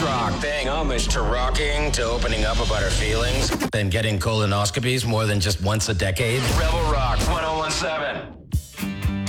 rock, paying homage to rocking, to opening up about our feelings, and getting colonoscopies more than just once a decade. Rebel Rock 1017.